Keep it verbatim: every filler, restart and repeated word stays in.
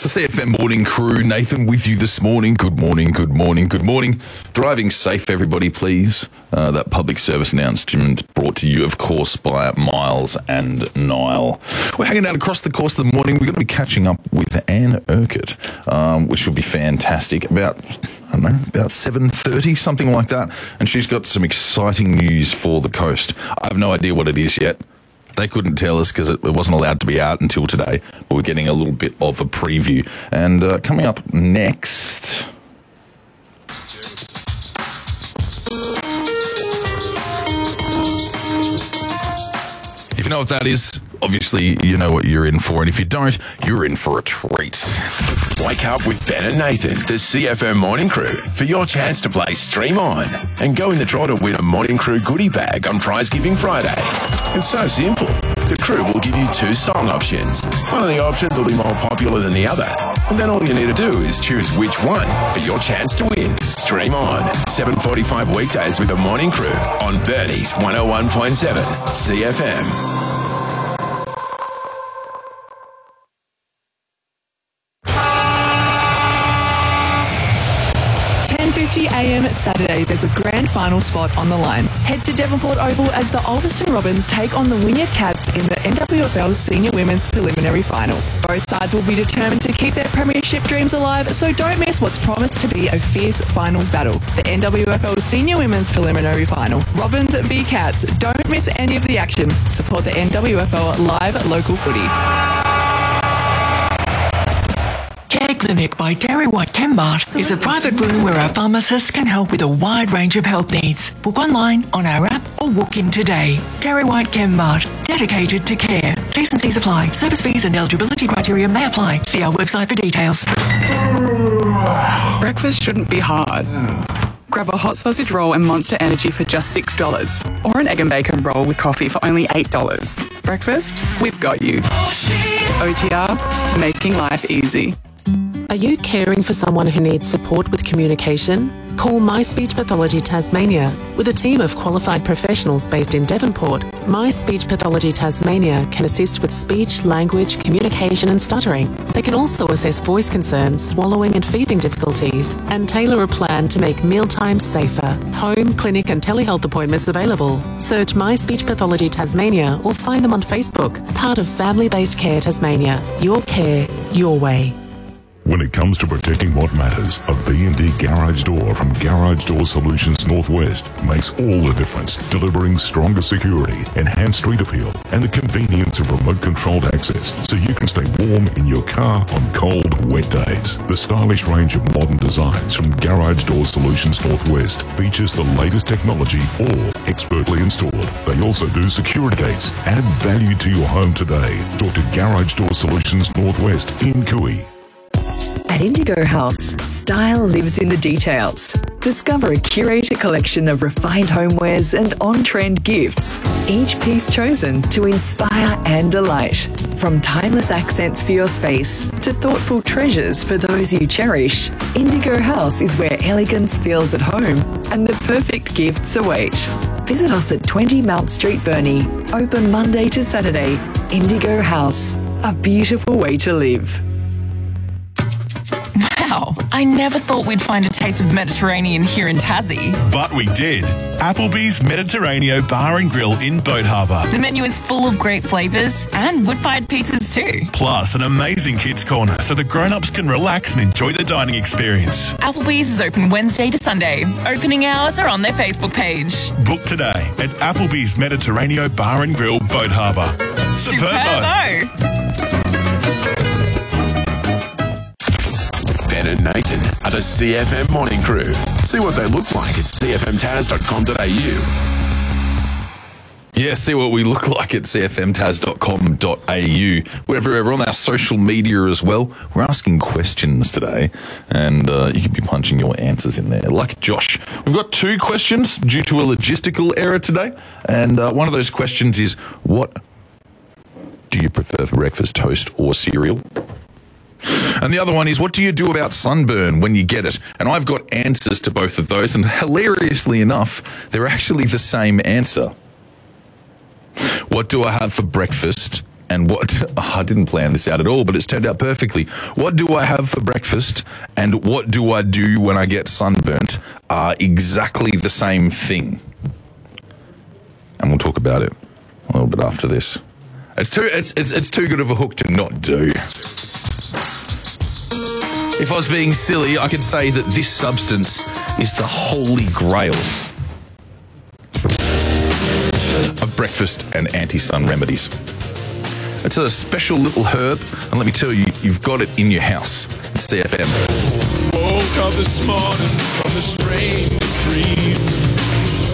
the C F M morning crew. Nathan with you this morning. Good morning, good morning, good morning. Driving safe, everybody, please. Uh, that public service announcement brought to you, of course, by Miles and Nile. We're hanging out across the course of the morning. We're going to be catching up with Anne Urquhart, um, which will be fantastic. About, I don't know, about seven thirty, something like that. And she's got some exciting news for the coast. I have no idea what it is yet. They couldn't tell us because it wasn't allowed to be out until today. But we're getting a little bit of a preview. And uh, coming up next... If you know what that is, obviously you know what you're in for. And if you don't, you're in for a treat. Wake up with Ben and Nathan, the C F M Morning Crew, for your chance to play Stream On and go in the draw to win a Morning Crew goodie bag on Prize Giving Friday. It's so simple. The crew will give you two song options. One of the options will be more popular than the other. And then all you need to do is choose which one for your chance to win. Stream On, seven forty-five weekdays with the Morning Crew on Bernie's one oh one point seven C F M. ten fifty a m Saturday, there's a grand final spot on the line. Head to Devonport Oval as the Alveston Robins take on the Wynyard Cats in the N W F L Senior Women's Preliminary Final. Both sides will be determined to keep their premiership dreams alive, so don't miss what's promised to be a fierce finals battle. The N W F L Senior Women's Preliminary Final. Robins v Cats. Don't miss any of the action. Support the N W F L live local footy. Care Clinic by Terry White Chemmart is a private room where our pharmacists can help with a wide range of health needs. Book online, on our app, or walk in today. Terry White Chemmart, dedicated to care. T's and C's apply. Service fees and eligibility criteria may apply. See our website for details. Breakfast shouldn't be hard. Grab a hot sausage roll and Monster Energy for just six dollars. Or an egg and bacon roll with coffee for only eight dollars. Breakfast? We've got you. O T R, making life easy. Are you caring for someone who needs support with communication? Call My Speech Pathology Tasmania. With a team of qualified professionals based in Devonport, My Speech Pathology Tasmania can assist with speech, language, communication and stuttering. They can also assess voice concerns, swallowing and feeding difficulties, and tailor a plan to make mealtimes safer. Home, clinic and telehealth appointments available. Search My Speech Pathology Tasmania or find them on Facebook. Part of Family Based Care Tasmania. Your care, your way. When it comes to protecting what matters, a B and D garage door from Garage Door Solutions Northwest makes all the difference, delivering stronger security, enhanced street appeal, and the convenience of remote-controlled access so you can stay warm in your car on cold, wet days. The stylish range of modern designs from Garage Door Solutions Northwest features the latest technology, all expertly installed. They also do security gates. Add value to your home today. Talk to Garage Door Solutions Northwest in Cooey. At Indigo House, style lives in the details. Discover a curated collection of refined homewares and on-trend gifts, each piece chosen to inspire and delight. From timeless accents for your space to thoughtful treasures for those you cherish, Indigo House is where elegance feels at home and the perfect gifts await. Visit us at twenty Mount Street, Burnie. Open Monday to Saturday. Indigo House, a beautiful way to live. Wow, I never thought we'd find a taste of Mediterranean here in Tassie. But we did. Applebee's Mediterraneo Bar and Grill in Boat Harbour. The menu is full of great flavours and wood-fired pizzas too. Plus an amazing kids corner so the grown-ups can relax and enjoy the dining experience. Applebee's is open Wednesday to Sunday. Opening hours are on their Facebook page. Book today at Applebee's Mediterraneo Bar and Grill, Boat Harbour. Superbo! Ben and Nathan are the C F M Morning Crew. See what they look like at c f m taz dot com dot a u. Yeah, see what we look like at c f m taz dot com dot a u. We're everywhere on our social media as well. We're asking questions today, and uh, you can be punching your answers in there. Like Josh, we've got two questions due to a logistical error today, and uh, one of those questions is, what do you prefer for breakfast, toast or cereal? And the other one is, what do you do about sunburn when you get it? And I've got answers to both of those, and hilariously enough, they're actually the same answer. What do I have for breakfast, and what... Oh, I didn't plan this out at all, but it's turned out perfectly. What do I have for breakfast and what do I do when I get sunburnt are exactly the same thing. And we'll talk about it a little bit after this. It's too, it's, it's, it's too good of a hook to not do. If I was being silly, I could say that this substance is the holy grail of breakfast and anti-sun remedies. It's a special little herb, and let me tell you, you've got it in your house. It's C F M. Woke up this morning from the strangest dream.